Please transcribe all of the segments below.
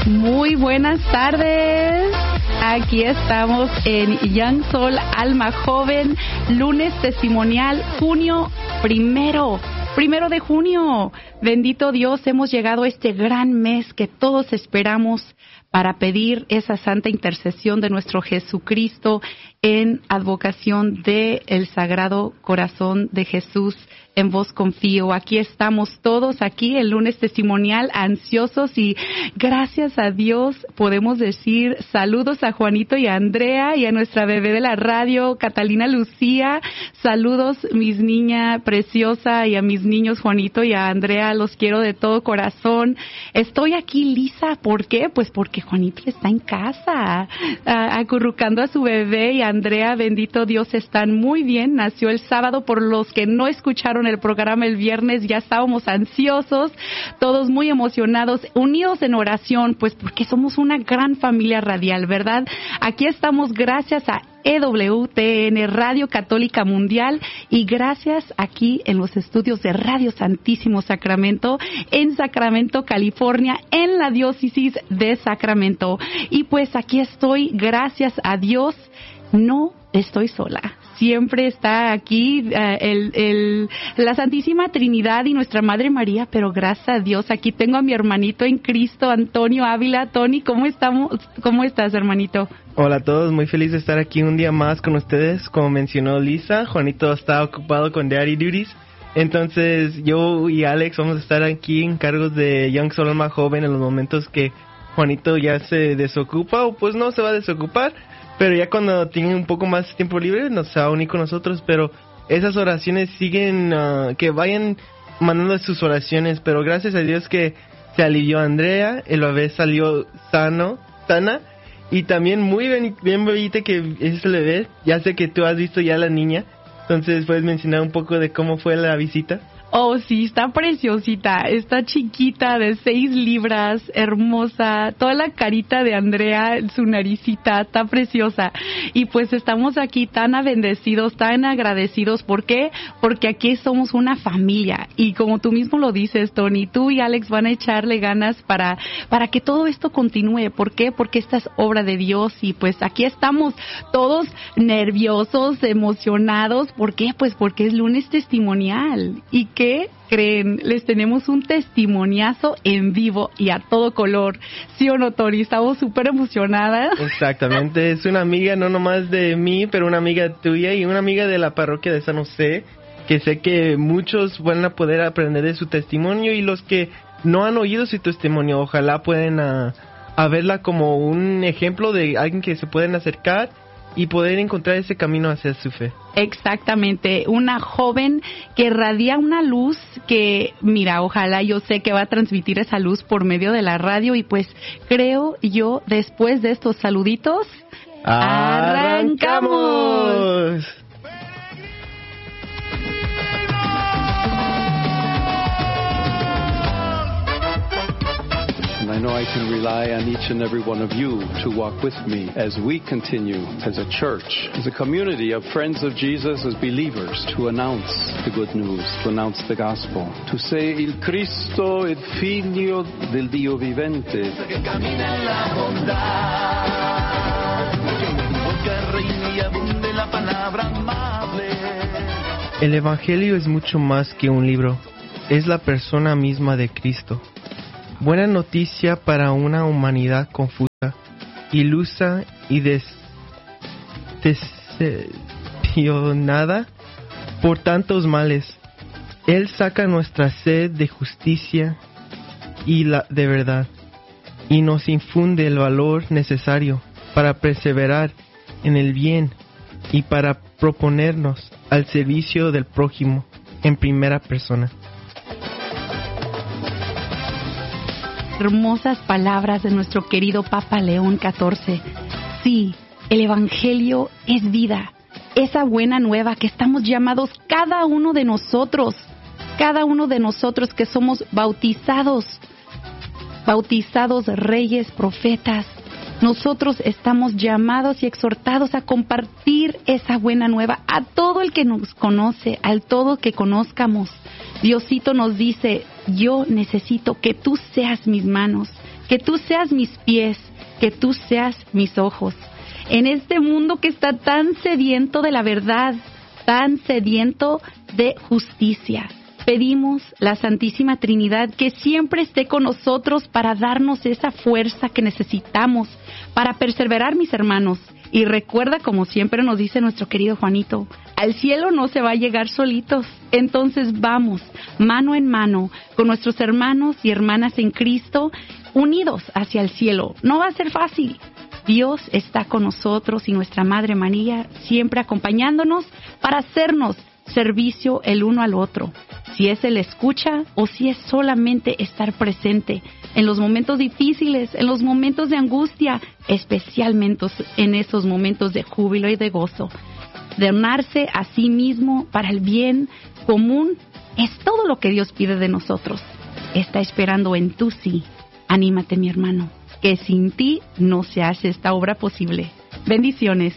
Muy buenas tardes. Aquí estamos en Young Soul, Alma Joven, lunes testimonial, junio primero de junio. Bendito Dios, hemos llegado a este gran mes que todos esperamos para pedir esa santa intercesión de nuestro Jesucristo en advocación de el Sagrado Corazón de Jesús. En vos confío. Aquí estamos todos, aquí el lunes testimonial, ansiosos, y gracias a Dios podemos decir saludos a Juanito y a Andrea y a nuestra bebé de la radio, Catalina Lucía. Saludos, mis niña preciosa, y a mis niños Juanito y a Andrea, los quiero de todo corazón. Estoy aquí lisa, ¿por qué? Pues porque Juanito está en casa, acurrucando a su bebé, y Andrea, bendito Dios, están muy bien. Nació el sábado. Por los que no escucharon el programa el viernes, ya estábamos ansiosos, todos muy emocionados, unidos en oración, pues porque somos una gran familia radial, ¿verdad? Aquí estamos gracias a EWTN, Radio Católica Mundial, y gracias aquí en los estudios de Radio Santísimo Sacramento, en Sacramento, California, en la diócesis de Sacramento. Y pues aquí estoy, gracias a Dios, no estoy sola. Siempre está aquí la Santísima Trinidad y nuestra Madre María, pero gracias a Dios aquí tengo a mi hermanito en Cristo, Antonio Ávila. Tony, ¿cómo estás, hermanito? Hola a todos, muy feliz de estar aquí un día más con ustedes. Como mencionó Lisa, Juanito está ocupado con Daddy Duties, entonces yo y Alex vamos a estar aquí en cargos de Young Soul Alma Joven en los momentos que Juanito ya se desocupa, o pues no se va a desocupar, pero ya cuando tiene un poco más tiempo libre nos va a unir con nosotros. Pero esas oraciones siguen, que vayan mandando sus oraciones. Pero gracias a Dios que se alivió Andrea, el bebé salió sana, y también muy bien bebita que es el bebé. Ya sé que tú has visto ya a la niña, entonces puedes mencionar un poco de cómo fue la visita. Oh, sí, está preciosita, está chiquita, de 6 libras, hermosa, toda la carita de Andrea, su naricita, está preciosa. Y pues estamos aquí tan bendecidos, tan agradecidos. ¿Por qué? Porque aquí somos una familia, y como tú mismo lo dices, Tony, tú y Alex van a echarle ganas para que todo esto continúe. ¿Por qué? Porque esta es obra de Dios, y pues aquí estamos todos nerviosos, emocionados. ¿Por qué? Pues porque es lunes testimonial. ¿Y qué creen? Les tenemos un testimoniazo en vivo y a todo color. ¿Sí o no, Tori? Estamos súper emocionadas. Exactamente, es una amiga no nomás de mí, pero una amiga tuya y una amiga de la parroquia de San José, que sé que muchos van a poder aprender de su testimonio, y los que no han oído su testimonio, ojalá pueden a verla como un ejemplo de alguien que se pueden acercar y poder encontrar ese camino hacia su fe. Exactamente, una joven que radia una luz que, mira, ojalá, yo sé que va a transmitir esa luz por medio de la radio. Y pues creo yo, después de estos saluditos, ¡arrancamos! I know I can rely on each and every one of you to walk with me as we continue as a church, as a community of friends of Jesus, as believers, to announce the good news, to announce the gospel, to say il Cristo, il Figlio del Dio vivente. Que camina en la bondad, que reine y abunde la palabra amable. El Evangelio es mucho más que un libro, es la persona misma de Cristo. Buena noticia para una humanidad confusa, ilusa y decepcionada por tantos males. Él saca nuestra sed de justicia y de verdad, y nos infunde el valor necesario para perseverar en el bien y para proponernos al servicio del prójimo en primera persona. Hermosas palabras de nuestro querido Papa León XIV. Sí, el Evangelio es vida, esa buena nueva que estamos llamados cada uno de nosotros que somos bautizados reyes, profetas. Nosotros estamos llamados y exhortados a compartir esa buena nueva a todo el que nos conoce, al todo que conozcamos. Diosito nos dice, yo necesito que tú seas mis manos, que tú seas mis pies, que tú seas mis ojos. En este mundo que está tan sediento de la verdad, tan sediento de justicia, pedimos la Santísima Trinidad que siempre esté con nosotros para darnos esa fuerza que necesitamos para perseverar, mis hermanos. Y recuerda, como siempre nos dice nuestro querido Juanito, al cielo no se va a llegar solitos. Entonces vamos, mano en mano, con nuestros hermanos y hermanas en Cristo, unidos hacia el cielo. No va a ser fácil. Dios está con nosotros y nuestra Madre María siempre acompañándonos para hacernos servicio el uno al otro. Si es el escucha o si es solamente estar presente en los momentos difíciles, en los momentos de angustia, especialmente en esos momentos de júbilo y de gozo. Donarse a sí mismo para el bien común es todo lo que Dios pide de nosotros. Está esperando en tu sí. Anímate, mi hermano, que sin ti no se hace esta obra posible. Bendiciones.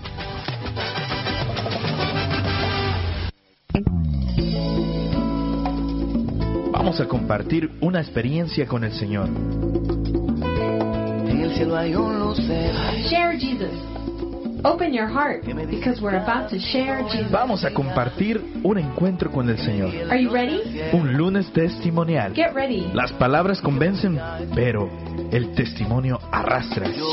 Vamos a compartir una experiencia con el Señor. En el cielo hay un lucero. Share Jesus. Open your heart because we're about to share Jesus. Vamos a compartir un encuentro con el Señor. Are you ready? Un lunes testimonial. Get ready. Las palabras convencen, pero el testimonio arrastra.